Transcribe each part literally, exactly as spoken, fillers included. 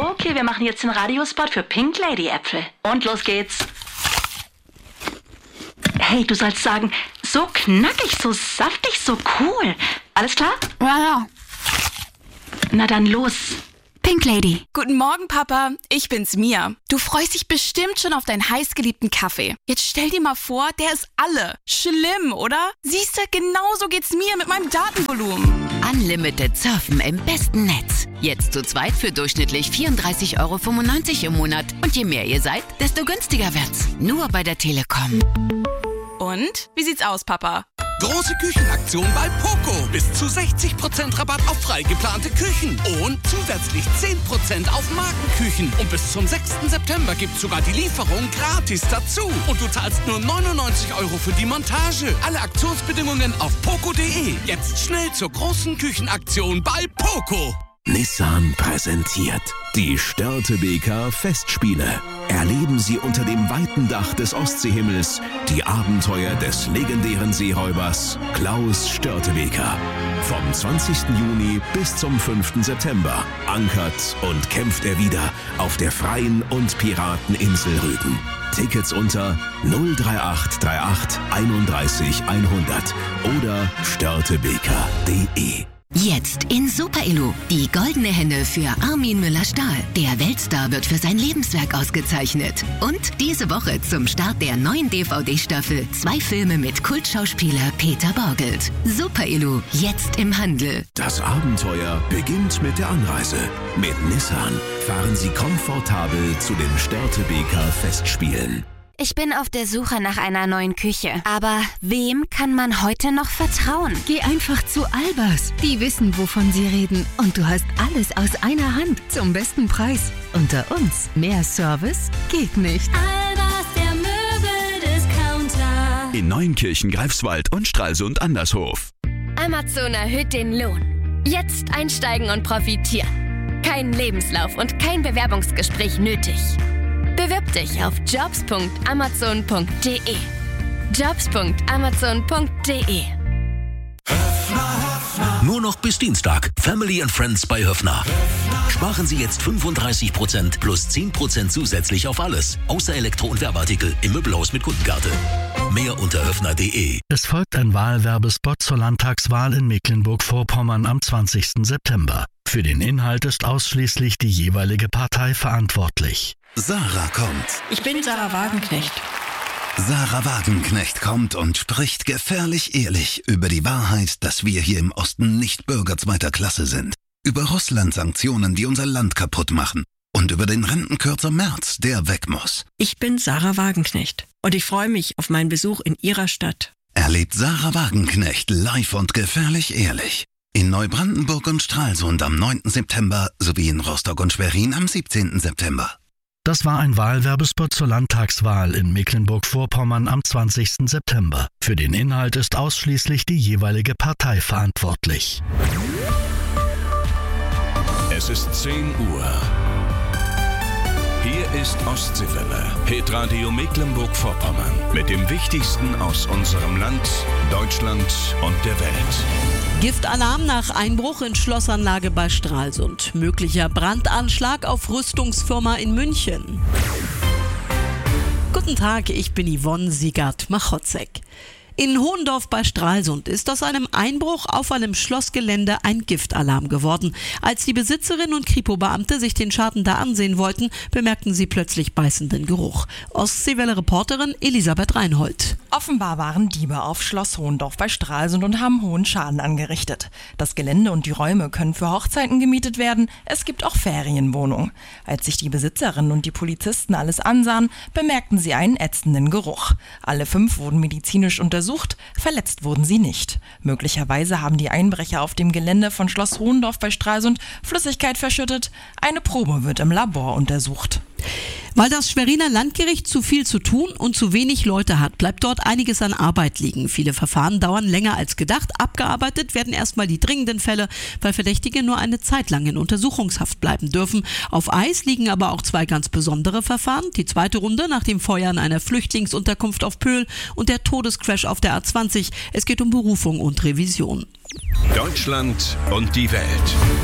Okay, wir machen jetzt den Radiospot für Pink Lady Äpfel. Und los geht's. Hey, du sollst sagen, so knackig, so saftig, so cool. Alles klar? Ja, ja. Na dann los. Pink Lady. Guten Morgen, Papa. Ich bin's, Mia. Du freust dich bestimmt schon auf deinen heißgeliebten Kaffee. Jetzt stell dir mal vor, der ist alle. Schlimm, oder? Siehste, genauso geht's mir mit meinem Datenvolumen. Unlimited Surfen im besten Netz. Jetzt zu zweit für durchschnittlich vierunddreißig Euro fünfundneunzig im Monat. Und je mehr ihr seid, desto günstiger wird's. Nur bei der Telekom. Und? Wie sieht's aus, Papa? Große Küchenaktion bei Poco. Bis zu sechzig Prozent Rabatt auf frei geplante Küchen. Und zusätzlich zehn Prozent auf Markenküchen. Und bis zum sechsten September gibt's sogar die Lieferung gratis dazu. Und du zahlst nur neunundneunzig Euro für die Montage. Alle Aktionsbedingungen auf poco punkt de. Jetzt schnell zur großen Küchenaktion bei Poco. Nissan präsentiert die Störtebeker Festspiele. Erleben Sie unter dem weiten Dach des Ostseehimmels die Abenteuer des legendären Seeräubers Klaus Störtebeker. Vom zwanzigsten Juni bis zum fünften September ankert und kämpft er wieder auf der freien und Pirateninsel Rügen. Tickets unter null drei acht drei acht einunddreißig hundert oder störtebeker punkt de. Jetzt in Super Elo. Die goldene Henne für Armin Müller-Stahl. Der Weltstar wird für sein Lebenswerk ausgezeichnet. Und diese Woche zum Start der neuen D V D-Staffel zwei Filme mit Kultschauspieler Peter Borgelt. Super Elo, jetzt im Handel. Das Abenteuer beginnt mit der Anreise. Mit Nissan fahren Sie komfortabel zu den Störtebeker Festspielen. Ich bin auf der Suche nach einer neuen Küche. Aber wem kann man heute noch vertrauen? Geh einfach zu Albers. Die wissen, wovon sie reden. Und du hast alles aus einer Hand zum besten Preis. Unter uns, mehr Service geht nicht. Albers, der Möbeldiscounter. In Neunkirchen, Greifswald und Stralsund Andershof. Amazon erhöht den Lohn. Jetzt einsteigen und profitieren. Kein Lebenslauf und kein Bewerbungsgespräch nötig. Bewirb dich auf jobs punkt amazon punkt de. jobs punkt amazon punkt de. Nur noch bis Dienstag. Family and Friends bei Höffner. Sparen Sie jetzt fünfunddreißig Prozent plus zehn Prozent zusätzlich auf alles. Außer Elektro- und Werbeartikel im Möbelhaus mit Kundenkarte. Mehr unter höffner punkt de. Es folgt ein Wahlwerbespot zur Landtagswahl in Mecklenburg-Vorpommern am zwanzigsten September. Für den Inhalt ist ausschließlich die jeweilige Partei verantwortlich. Sarah kommt. Ich bin Sarah Wagenknecht. Sarah Wagenknecht kommt und spricht gefährlich ehrlich über die Wahrheit, dass wir hier im Osten nicht Bürger zweiter Klasse sind. Über Russland-Sanktionen, die unser Land kaputt machen. Und über den Rentenkürzer Merz, der weg muss. Ich bin Sarah Wagenknecht und ich freue mich auf meinen Besuch in Ihrer Stadt. Erlebt Sarah Wagenknecht live und gefährlich ehrlich. In Neubrandenburg und Stralsund am neunten September sowie in Rostock und Schwerin am siebzehnten September. Das war ein Wahlwerbespot zur Landtagswahl in Mecklenburg-Vorpommern am zwanzigsten September. Für den Inhalt ist ausschließlich die jeweilige Partei verantwortlich. Es ist zehn Uhr. Hier ist Ostseewelle, Hitradio Mecklenburg-Vorpommern. Mit dem Wichtigsten aus unserem Land, Deutschland und der Welt. Giftalarm nach Einbruch in Schlossanlage bei Stralsund. Möglicher Brandanschlag auf Rüstungsfirma in München. Guten Tag, ich bin Yvonne Siegert-Machotzek. In Hohendorf bei Stralsund ist aus einem Einbruch auf einem Schlossgelände ein Giftalarm geworden. Als die Besitzerin und Kripo-Beamte sich den Schaden da ansehen wollten, bemerkten sie plötzlich beißenden Geruch. Ostseewelle-Reporterin Elisabeth Reinhold. Offenbar waren Diebe auf Schloss Hohendorf bei Stralsund und haben hohen Schaden angerichtet. Das Gelände und die Räume können für Hochzeiten gemietet werden. Es gibt auch Ferienwohnungen. Als sich die Besitzerin und die Polizisten alles ansahen, bemerkten sie einen ätzenden Geruch. Alle fünf wurden medizinisch untersucht. Verletzt wurden sie nicht. Möglicherweise haben die Einbrecher auf dem Gelände von Schloss Hohendorf bei Stralsund Flüssigkeit verschüttet. Eine Probe wird im Labor untersucht. Weil das Schweriner Landgericht zu viel zu tun und zu wenig Leute hat, bleibt dort einiges an Arbeit liegen. Viele Verfahren dauern länger als gedacht. Abgearbeitet werden erstmal die dringenden Fälle, weil Verdächtige nur eine Zeit lang in Untersuchungshaft bleiben dürfen. Auf Eis liegen aber auch zwei ganz besondere Verfahren. Die zweite Runde nach dem Feuer in einer Flüchtlingsunterkunft auf Pöhl und der Todescrash auf der A zwanzig. Es geht um Berufung und Revision. Deutschland und die Welt.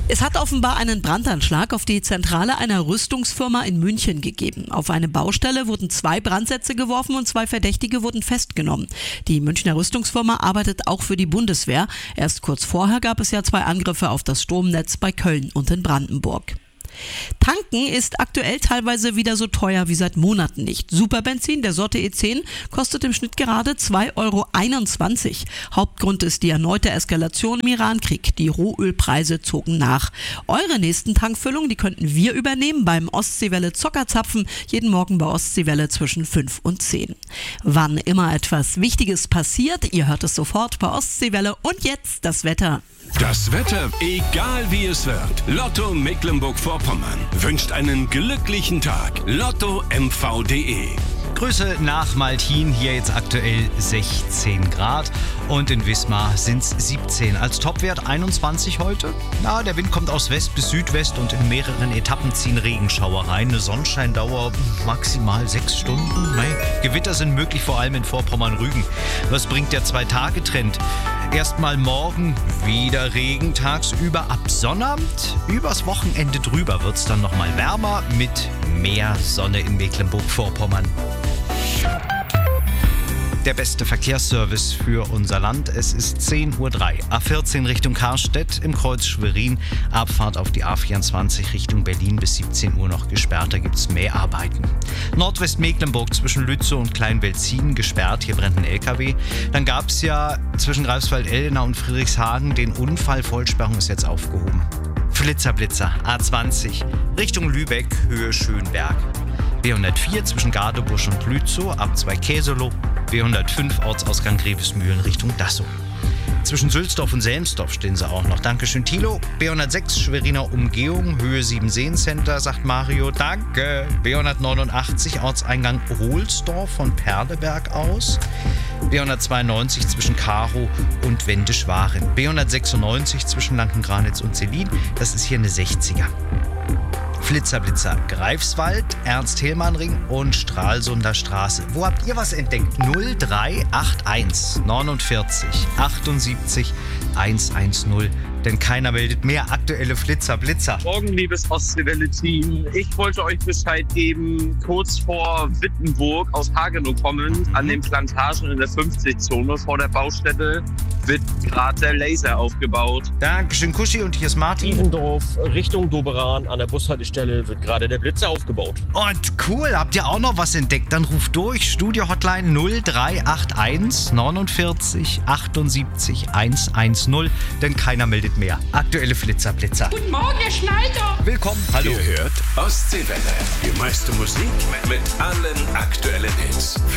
Es hat offenbar einen Brandanschlag auf die Zentrale einer Rüstungsfirma in München gegeben. Auf eine Baustelle wurden zwei Brandsätze geworfen und zwei Verdächtige wurden festgenommen. Die Münchner Rüstungsfirma arbeitet auch für die Bundeswehr. Erst kurz vorher gab es ja zwei Angriffe auf das Stromnetz bei Köln und in Brandenburg. Tanken ist aktuell teilweise wieder so teuer wie seit Monaten nicht. Superbenzin der Sorte E zehn kostet im Schnitt gerade zwei Euro einundzwanzig. Hauptgrund ist die erneute Eskalation im Irankrieg. Die Rohölpreise zogen nach. Eure nächsten Tankfüllungen, die könnten wir übernehmen beim Ostseewelle Zockerzapfen. Jeden Morgen bei Ostseewelle zwischen fünf und zehn. Wann immer etwas Wichtiges passiert, ihr hört es sofort bei Ostseewelle. Und jetzt das Wetter. Das Wetter, egal wie es wird. Lotto Mecklenburg-Vorpommern wünscht einen glücklichen Tag. Lotto M V punkt de. Grüße nach Maltin, hier jetzt aktuell sechzehn Grad und in Wismar sind es siebzehn. Als Topwert einundzwanzig heute. Na, der Wind kommt aus West bis Südwest und in mehreren Etappen ziehen Regenschauer rein. Eine Sonnenscheindauer maximal sechs Stunden. Mei. Gewitter sind möglich, vor allem in Vorpommern-Rügen. Was bringt der Zwei-Tage-Trend? Erstmal morgen wieder Regen tagsüber, ab Sonnabend. Übers Wochenende drüber wird es dann nochmal wärmer mit mehr Sonne in Mecklenburg-Vorpommern. Der beste Verkehrsservice für unser Land. Es ist zehn Uhr drei. A vierzehn Richtung Karstedt im Kreuz Schwerin. Abfahrt auf die A vierundzwanzig Richtung Berlin bis siebzehn Uhr noch gesperrt. Da gibt es Mäharbeiten. Nordwestmecklenburg zwischen Lützow und Kleinwelzin gesperrt. Hier brennt ein L K W. Dann gab es ja zwischen Greifswald-Eldenau und Friedrichshagen den Unfall. Vollsperrung ist jetzt aufgehoben. Flitzer-Blitzer. A zwanzig Richtung Lübeck, Höhe Schönberg. B hundertvier zwischen Gardebusch und Lützow ab zwei Käselow. B hundertfünf Ortsausgang Grevesmühlen Richtung Dassow. Zwischen Sülzdorf und Selmsdorf stehen sie auch noch. Dankeschön, Thilo. B hundertsechs Schweriner Umgehung, Höhe sieben Seencenter, sagt Mario. Danke. B hundertneunundachtzig Ortseingang Ohlsdorf von Perleberg aus. B hundertzweiundneunzig zwischen Karow und Wendischwaren. B hundertsechsundneunzig zwischen Lankengranitz und Selin. Das ist hier eine sechziger. Flitzer-Blitzer Greifswald, Ernst-Hellmann-Ring und Stralsunder Straße. Wo habt ihr was entdeckt? null drei acht eins neunundvierzig achtundsiebzig hundertzehn. Denn keiner meldet mehr. Aktuelle Flitzer-Blitzer. Morgen, liebes Ostseewelle-Team. Ich wollte euch Bescheid geben, kurz vor Wittenburg aus Hagenow kommend, an den Plantagen in der fünfzig-Zone vor der Baustelle wird gerade der Laser aufgebaut. Dankeschön, Kuschi. Und hier ist Martin. Tiefendorf Richtung Doberan an der Bushaltestelle wird gerade der Blitzer aufgebaut. Und cool, habt ihr auch noch was entdeckt? Dann ruft durch. Studio-Hotline null drei acht eins neunundvierzig achtundsiebzig hundertzehn. Denn keiner meldet mehr. Aktuelle Flitzer-Blitzer. Guten Morgen, Herr Schneider. Willkommen. Hallo. Ihr hört Ostseewelle. Die meiste Musik mit allen aktuellen Hits.